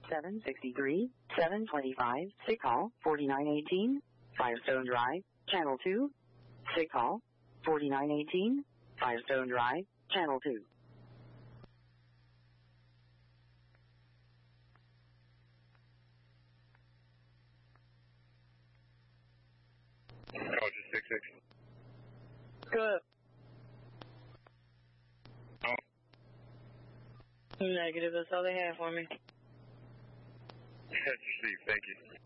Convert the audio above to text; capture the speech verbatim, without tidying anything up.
seven sixty-three, seven twenty-five, sick call, forty-nine eighteen, Firestone Drive, Channel two. Sick call, forty-nine eighteen, Firestone Drive, Channel two. Roger, six six. Good. Oh. Negative, that's all they have for me. That's received, thank you.